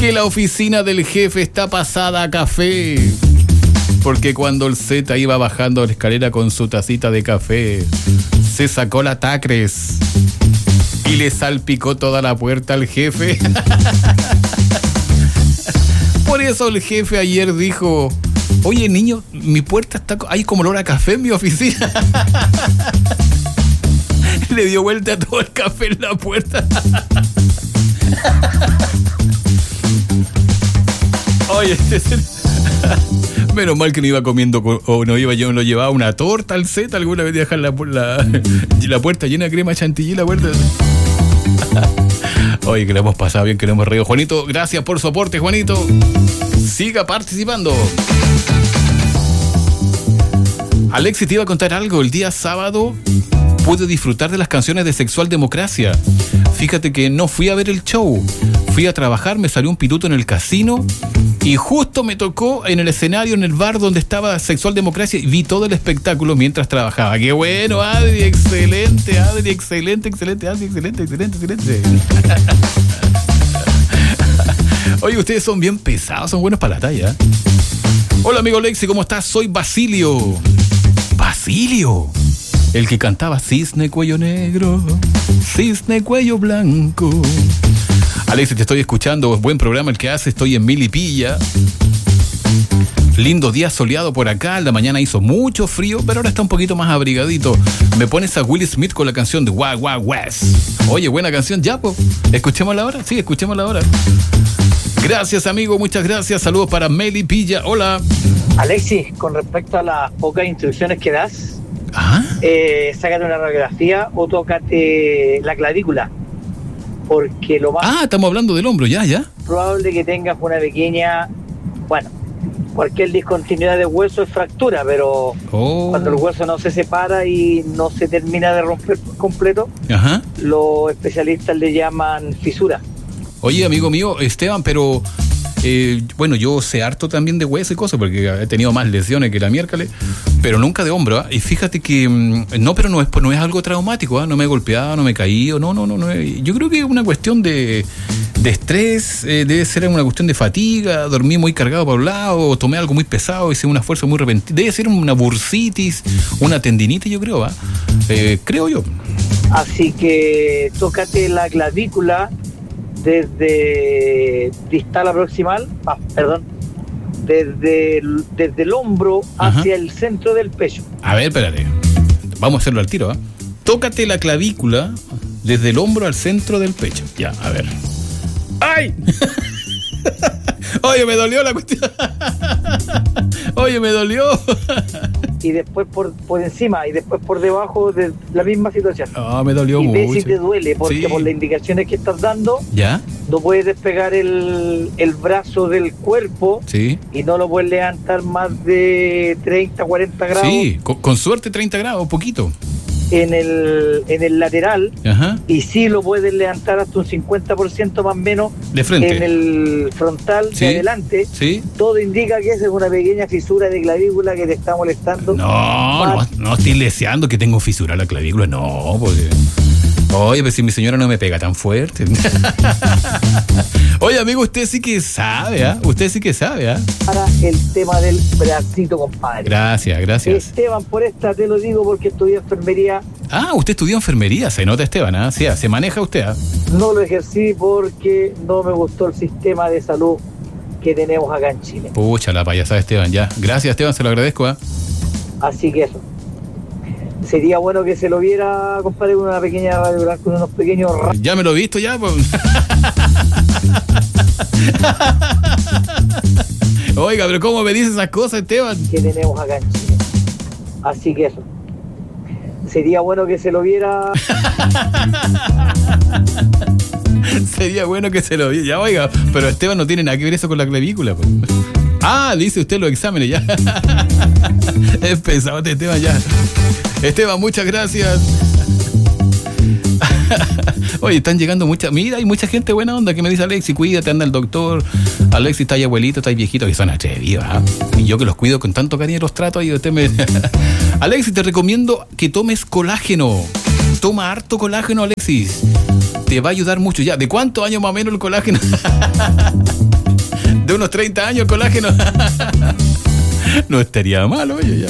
que la oficina del jefe está pasada a café. Porque cuando el Z iba bajando la escalera con su tacita de café, se sacó la tacres y le salpicó toda la puerta al jefe. Por eso el jefe ayer dijo: oye, niño, mi puerta está... hay como olor a café en mi oficina. Le dio vuelta todo el café en la puerta. Oye, menos mal que no iba comiendo o no iba, yo no lo llevaba una torta al Z alguna vez de dejar la puerta llena de crema chantilly, la puerta. Oye, que lo hemos pasado bien, que lo hemos reído. Juanito, gracias por su aporte, Juanito. Siga participando. Alexis, te iba a contar algo. El día sábado pude disfrutar de las canciones de Sexual Democracia. Fíjate que no fui a ver el show. Fui a trabajar, me salió un pituto en el casino y justo me tocó en el escenario, en el bar donde estaba Sexual Democracia, y vi todo el espectáculo mientras trabajaba. ¡Qué bueno, Adri! ¡Excelente, Adri! ¡Excelente, excelente, Adri! ¡Excelente, excelente, excelente! Oye, ustedes son bien pesados, son buenos para la talla. Hola, amigo Lexi, ¿cómo estás? Soy Basilio. ¡Basilio! El que cantaba Cisne Cuello Negro, Cisne Cuello Blanco. Alex, te estoy escuchando, buen programa el que hace, estoy en Milipilla. Lindo día soleado por acá, en la mañana hizo mucho frío, pero ahora está un poquito más abrigadito. Me pones a Will Smith con la canción de Wild Wild West. Oye, buena canción, ya, pues. ¿Escuchémosla ahora? Sí, escuchémosla ahora. Gracias, amigo, muchas gracias. Saludos para Melipilla. Hola. Alexis, con respecto a las pocas instrucciones que das, sácate una radiografía o tócate la clavícula. Porque lo más... estamos hablando del hombro, ya. probable que tengas una pequeña... Bueno, cualquier discontinuidad de hueso es fractura, pero cuando el hueso no se separa y no se termina de romper por completo, los especialistas le llaman fisura. Oye, amigo mío, Esteban, pero... bueno, yo sé harto también de hueso y cosas porque he tenido más lesiones que la miércoles, pero nunca de hombro, ¿eh? Y fíjate que pero no es algo traumático, ¿eh? No me he golpeado, no me he caído, no. Yo creo que es una cuestión de estrés, debe ser una cuestión de fatiga, dormí muy cargado para un lado, tomé algo muy pesado, hice un esfuerzo muy repentino, debe ser una bursitis, una tendinitis, yo creo, creo yo. Así que tócate la clavícula desde distal a proximal, desde el hombro hacia el centro del pecho. A ver, espérate. Vamos a hacerlo al tiro, ¿eh? Tócate la clavícula desde el hombro al centro del pecho. Ya, a ver. ¡Ay! Oye, me dolió la cuestión. Oye, me dolió. Y después por encima y después por debajo de la misma situación. Me dolió mucho. Y ve si te duele, porque por las indicaciones que estás dando, no puedes despegar el brazo del cuerpo y no lo puedes levantar más de 30, 40 grados. Sí, con suerte 30 grados, poquito. En el lateral, y sí lo puedes levantar hasta un 50% más o menos de frente. En el frontal de adelante. Todo indica que esa es una pequeña fisura de clavícula que te está molestando. No estoy deseando que tengo fisura en la clavícula, no, porque... Oye, pues si mi señora no me pega tan fuerte. Oye, amigo, usted sí que sabe, ¿ah? Usted sí que sabe, ¿ah? Para el tema del bracito, compadre. Gracias. Esteban, por esta te lo digo porque estudié enfermería. Usted estudió enfermería, se nota, Esteban, ¿ah? Sí, se maneja usted, ¿ah? No lo ejercí porque no me gustó el sistema de salud que tenemos acá en Chile. Pucha, la payasada, Esteban, ya. Gracias, Esteban, se lo agradezco, ¿ah? Así que eso. Sería bueno que se lo viera, compadre, con una pequeña radiografía, con unos pequeños... Ya me lo he visto, ya, pues. Oiga, pero ¿cómo me dice esas cosas, Esteban? Que tenemos acá en Chile. Así que eso. Sería bueno que se lo viera... Sería bueno que se lo viera. Ya, oiga, pero Esteban no tiene nada que ver eso con la clavícula, pues. Dice usted los exámenes, ya. Es pesado este Esteban, ya. Esteban, muchas gracias. Oye, están llegando mira, hay mucha gente buena onda que me dice: Alexis, cuídate, anda el doctor. Alexis, está ahí abuelito, está ahí viejito, que son atrevidos, y yo que los cuido con tanto cariño, los trato, y usted me... Alexis, te recomiendo que tomes colágeno. Toma harto colágeno, Alexis. te va a ayudar mucho. Ya, ¿de cuántos años más o menos el colágeno? De unos 30 años el colágeno. No estaría mal, oye, ya.